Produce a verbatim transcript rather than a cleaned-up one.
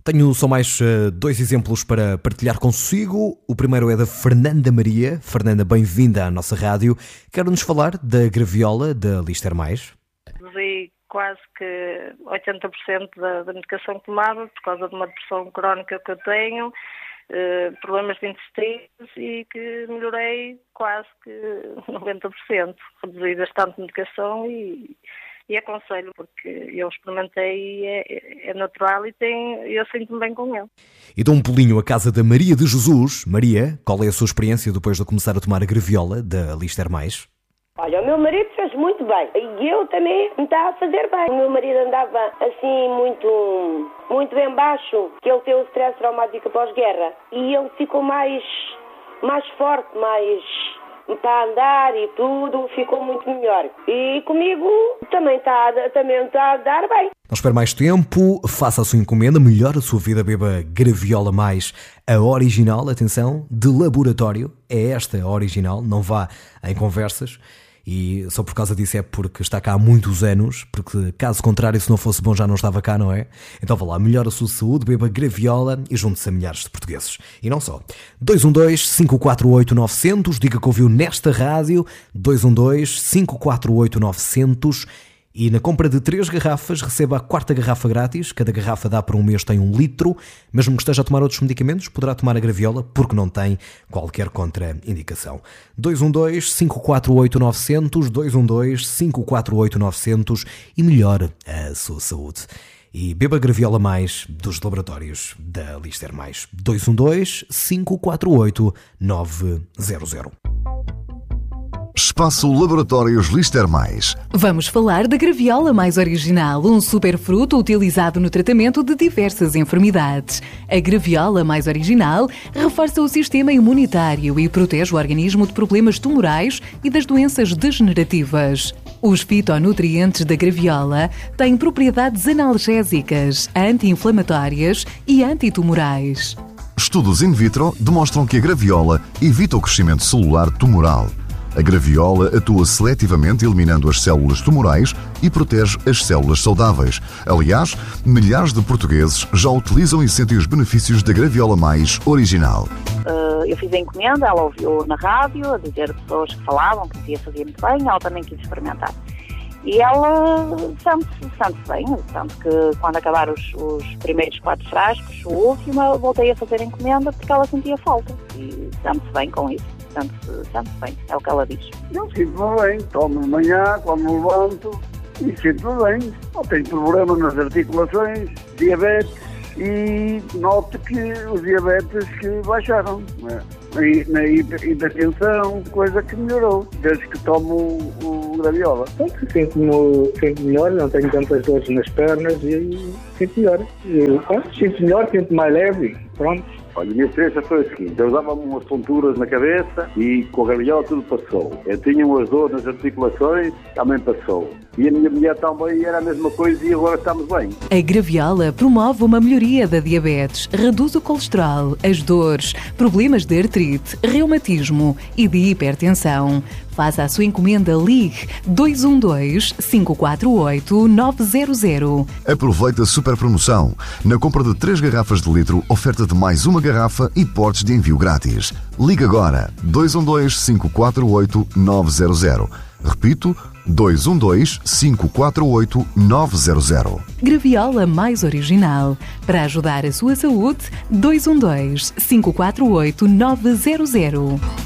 Tenho só mais uh, dois exemplos para partilhar consigo. O primeiro é da Fernanda Maria. Fernanda, bem-vinda à nossa rádio. Quero-nos falar da graviola da Lister Mais. Reduzi quase que oitenta por cento da, da medicação que tomava por causa de uma depressão crónica que eu tenho, uh, problemas de intestinos, e que melhorei quase que noventa por cento. Reduzi bastante medicação e... E aconselho, porque eu experimentei e é, é natural e tem, eu sinto-me bem com ele. E dou um pulinho à casa da Maria de Jesus. Maria, qual é a sua experiência depois de começar a tomar a graviola da Lister Mais? Olha, o meu marido fez muito bem e eu também me estava a fazer bem. O meu marido andava assim muito, muito bem baixo, que ele teve o stress traumático pós-guerra, e ele ficou mais, mais forte, mais... para andar e tudo, ficou muito melhor. E comigo também está também tá a dar bem. Não espere mais tempo, faça a sua encomenda, melhore a sua vida, beba Graviola Mais, a original, atenção, de laboratório. É esta a original, não vá em conversas. E só por causa disso é porque está cá há muitos anos, porque caso contrário, se não fosse bom já não estava cá, não é? Então vá lá, melhore a sua saúde, beba Graviola e junte-se a milhares de portugueses. E não só. dois um dois, cinco quatro oito, nove zero zero, diga que ouviu nesta rádio, dois um dois, cinco quatro oito, nove zero zero. E na compra de três garrafas receba a quarta garrafa grátis. Cada garrafa dá para um mês, tem um litro. Mesmo que esteja a tomar outros medicamentos, poderá tomar a graviola porque não tem qualquer contraindicação. dois um dois, cinco quatro oito, nove zero zero, dois um dois, cinco quatro oito, nove zero zero e melhore a sua saúde. E beba Graviola Mais dos laboratórios da Lister Mais. dois um dois, cinco quatro oito, nove zero zero. Espaço Laboratórios Lister Mais. Vamos falar da graviola mais original, um superfruto utilizado no tratamento de diversas enfermidades. A graviola mais original reforça o sistema imunitário e protege o organismo de problemas tumorais e das doenças degenerativas. Os fitonutrientes da graviola têm propriedades analgésicas, anti-inflamatórias e antitumorais. Estudos in vitro demonstram que a graviola evita o crescimento celular tumoral. A graviola atua seletivamente eliminando as células tumorais e protege as células saudáveis. Aliás, milhares de portugueses já utilizam e sentem os benefícios da Graviola Mais original. Uh, eu fiz a encomenda, ela ouviu na rádio a dizer a pessoas que falavam que dizia fazer muito bem, ela também quis experimentar. E ela sente-se sente bem, tanto que quando acabar os, os primeiros quatro frascos, o último, eu voltei a fazer a encomenda porque ela sentia falta. E sente-se bem com isso. Sente-se sente bem, é o que ela diz. Eu sinto-me bem, tomo de manhã, quando me levanto, e sinto-me bem. Não tenho problema nas articulações, diabetes, e noto que os diabetes que baixaram, não é? E na hipertensão, coisa que melhorou, desde que tomo o, o graviola. Sinto-me sinto melhor, não tenho tantas dores nas pernas e sinto melhor. E, ah, sinto melhor, sinto mais leve, pronto. Olha, a minha experiência foi a seguinte: eu usava umas tonturas na cabeça e com a graviola tudo passou. Eu tinha umas dores nas articulações, também passou. E a minha mulher também era a mesma coisa e agora estamos bem. A graviola promove uma melhoria da diabetes, reduz o colesterol, as dores, problemas de artrite, reumatismo e de hipertensão. Faça a sua encomenda, ligue dois um dois, cinco quatro oito, nove zero zero. Aproveite a super promoção. Na compra de três garrafas de litro, oferta de mais uma garrafa e portes de envio grátis. Ligue agora dois um dois, cinco quatro oito, nove zero zero. Repito, dois um dois, cinco quatro oito, nove zero zero. Graviola Mais original. Para ajudar a sua saúde, dois um dois, cinco quatro oito, nove zero zero.